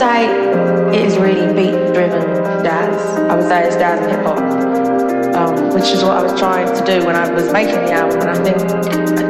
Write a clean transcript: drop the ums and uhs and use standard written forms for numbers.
say it is really beat-driven jazz. I would say it's jazz and hip-hop, which is what I was trying to do when I was making the album. And I think